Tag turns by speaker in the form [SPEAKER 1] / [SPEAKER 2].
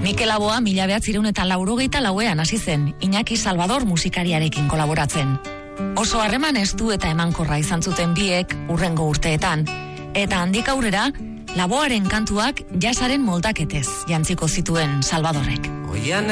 [SPEAKER 1] Mikel Laboa 1984ean hasi zen, Iñaki Salvador musikariarekin kolaboratzen. Oso harreman estu eta emankorra izan zuten biek hurrengo urteetan, eta handik aurrera, Laboaren kantuak jasaren moldaketez jantziko zituen Salvadorrek.